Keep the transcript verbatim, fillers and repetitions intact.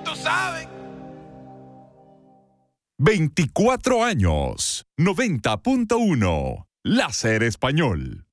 tú sabes. veinticuatro años, noventa punto uno, Láser Español.